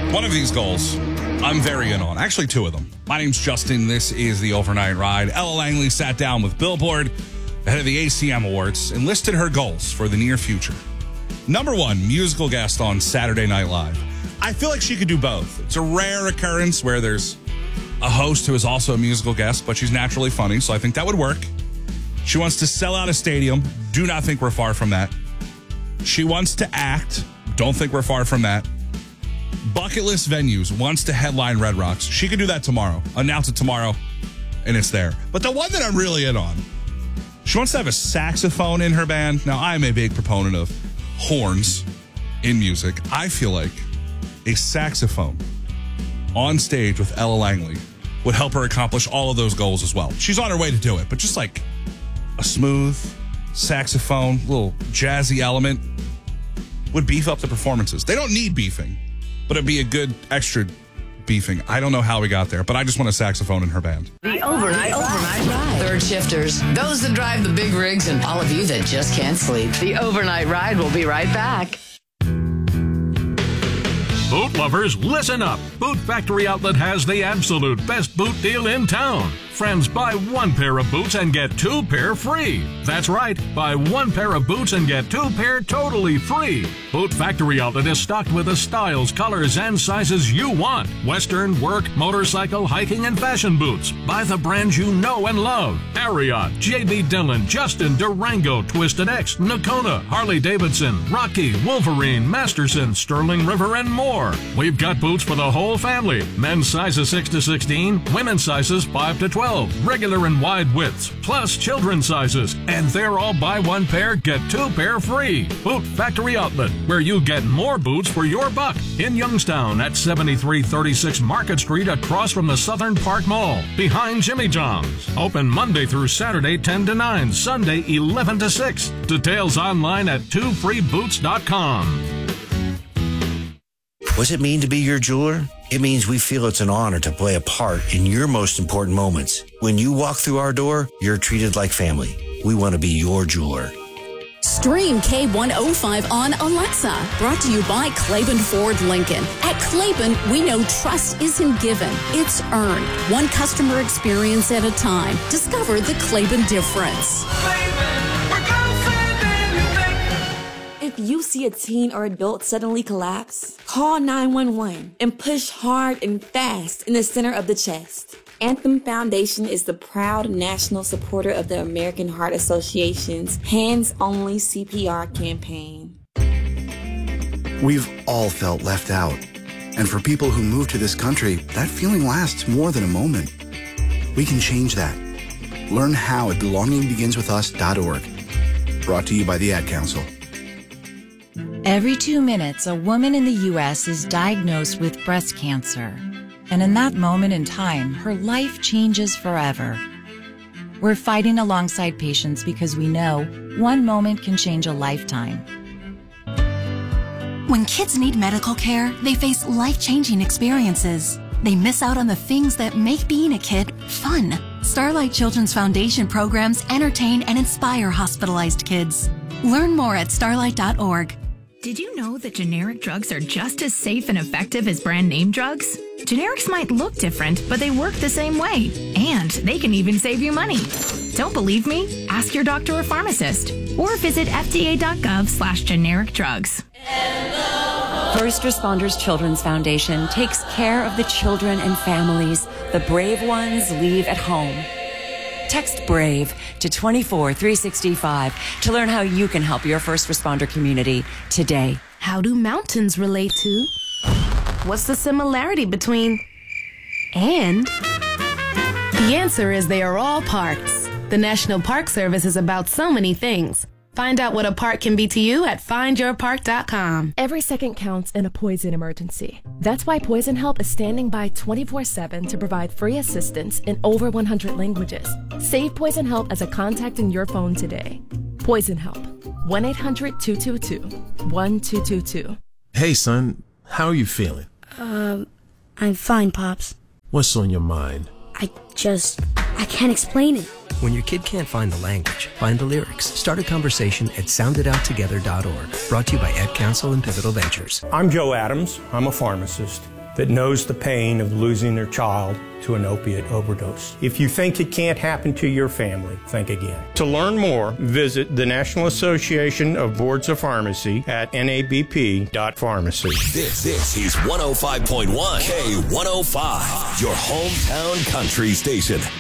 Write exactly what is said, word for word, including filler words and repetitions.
One of these goals I'm very in on. Actually, two of them. My name's Justin. This is the Overnight Ride. Ella Langley sat down with Billboard ahead of the A C M Awards and listed her goals for the near future. Number one, musical guest on Saturday Night Live. I feel like she could do both. It's a rare occurrence where there's a host who is also a musical guest, but she's naturally funny, so I think that would work. She wants to sell out a stadium. Do not think we're far from that. She wants to act. Don't think we're far from that. Bucket list venues, wants to headline Red Rocks. She could do that tomorrow. Announce it tomorrow, and it's there. But the one that I'm really in on, she wants to have a saxophone in her band. Now, I'm a big proponent of horns in music. I feel like a saxophone on stage with Ella Langley would help her accomplish all of those goals as well. She's on her way to do it, but just like a smooth saxophone, little jazzy element would beef up the performances. They don't need beefing, but it'd be a good extra beefing. I don't know how we got there, but I just want a saxophone in her band. The Overnight, Overnight Ride. Third shifters, those that drive the big rigs, and all of you that just can't sleep. The Overnight Ride will be right back. Boot lovers, listen up. Boot Factory Outlet has the absolute best boot deal in town. Friends, buy one pair of boots and get two pair free. That's right, buy one pair of boots and get two pair totally free. Boot Factory Outlet is stocked with the styles, colors, and sizes you want. Western, work, motorcycle, hiking, and fashion boots. Buy the brands you know and love. Ariat, J B. Dillon, Justin, Durango, Twisted X, Nakona, Harley Davidson, Rocky, Wolverine, Masterson, Sterling River, and more. We've got boots for the whole family. Men's sizes six to sixteen, women's sizes five to twelve. Regular and wide widths, plus children's sizes. And they're all buy one pair, get two pair free. Boot Factory Outlet, where you get more boots for your buck. In Youngstown at seventy-three thirty-six Market Street across from the Southern Park Mall. Behind Jimmy John's. Open Monday through Saturday ten to nine, Sunday eleven to six. Details online at two free boots dot com. What's it mean to be your jeweler? It means we feel it's an honor to play a part in your most important moments. When you walk through our door, you're treated like family. We want to be your jeweler. Stream K one oh five on Alexa. Brought to you by Claiborne Ford Lincoln. At Claiborne, we know trust isn't given, it's earned. One customer experience at a time. Discover the Claiborne difference. If you see a teen or adult suddenly collapse, call nine one one and push hard and fast in the center of the chest. Anthem Foundation is the proud national supporter of the American Heart Association's Hands-Only C P R campaign. We've all felt left out. And for people who move to this country, that feeling lasts more than a moment. We can change that. Learn how at belonging begins with us dot org. Brought to you by the Ad Council. Every two minutes, a woman in the U S is diagnosed with breast cancer. And in that moment in time, her life changes forever. We're fighting alongside patients because we know one moment can change a lifetime. When kids need medical care, they face life-changing experiences. They miss out on the things that make being a kid fun. Starlight Children's Foundation programs entertain and inspire hospitalized kids. Learn more at starlight dot org. Did you know that generic drugs are just as safe and effective as brand name drugs? Generics might look different, but they work the same way. And they can even save you money. Don't believe me? Ask your doctor or pharmacist. Or visit F D A dot gov slash generic drugs. First Responders Children's Foundation takes care of the children and families the brave ones leave at home. Text BRAVE to two four three six five to learn how you can help your first responder community today. How do mountains relate to? What's the similarity between and? The answer is they are all parks. The National Park Service is about so many things. Find out what a park can be to you at find your park dot com. Every second counts in a poison emergency. That's why Poison Help is standing by twenty-four seven to provide free assistance in over one hundred languages. Save Poison Help as a contact in your phone today. Poison Help. one eight hundred two two two one two two two. Hey, son. How are you feeling? Um, I'm fine, Pops. What's on your mind? I just... I can't explain it. When your kid can't find the language, find the lyrics. Start a conversation at sound it out together dot org. Brought to you by Ad Council and Pivotal Ventures. I'm Joe Adams. I'm a pharmacist. that knows the pain of losing their child to an opiate overdose. If you think it can't happen to your family, think again. To learn more, visit the National Association of Boards of Pharmacy at N A B P dot pharmacy. This, this is one oh five point one K one oh five, your hometown country station.